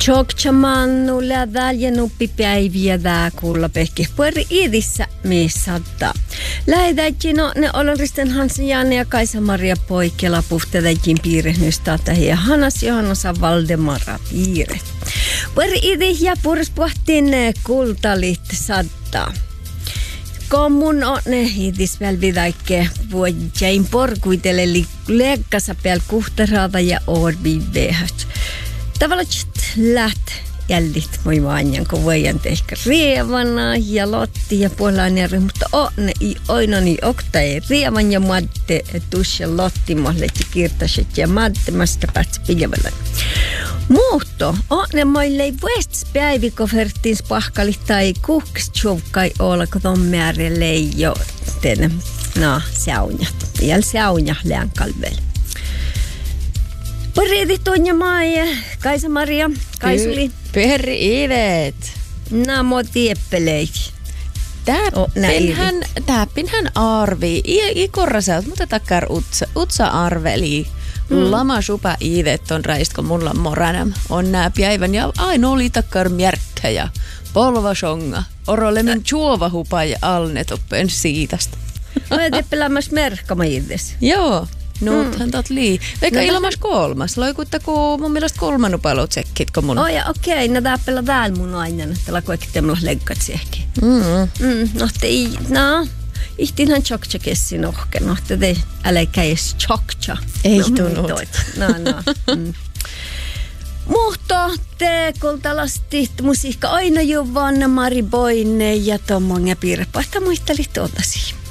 Tjokchamannu lädäl ja nuppipäiviä tää kuulla pehki. Pueri idissä miessadda. Lähdäkin ne oloristen Hansen Janne ja Kaisa-Maria Poikela puhtedäkin piirehnystä ja Hanas Johannosa Valdemara piiret. Pueri idi ja puoris puhtiin kultalit sadda. Kommun on ne idis välvidaikke vuodjain porkuitelle leikkasa pääl kuhtaraada ja orbi vehät. Tavallaan jällit moi vaanjan, kun voidaan tehdä rievana ja lotti ja puolainen, mutta ne oinoni oktai rievan ja madde tuossa lottimalle ja kirtaset ja maddemasta päästä piljavalla. Muutto ne moille West-päivikofertins pahkalit tai kukkstjuvkai olla, kun on määrelle jo saunat. Vielä saunat läänkalvelle. Pariidi Tonja Maija, Kaisa-Maria, Kaisuli. Perri-ivet. Namo tieppeleit. Täppinhän arvi. Ikorraseut, mutta takkar utsa arveli. Lama supa iivet on räist, kun mulla moranam. On nää päivän ja ainoa oli takkar mjärttäjä. Polvasonga. Orolemin juova hupa ja alne toppen siitasta. Olet tieppeläämäs merkkama iides. Joo. Nuuthan tot lii. Eikä ilmas kolmas. Loikuttaku mun mielestä kolmannu paljon tsekkit, kun mun... Okei. No tääppellä täällä mun aina, että lakuekin temmelas leggat siehki. Ihtinhan tjokcha kessi nohke. Te älä käis tjokcha. Ei tunnut. Muhto te kultalasti musiikka aina jo vanna Mari Boine ja tommoja piirrepaita muistelit tuotasi.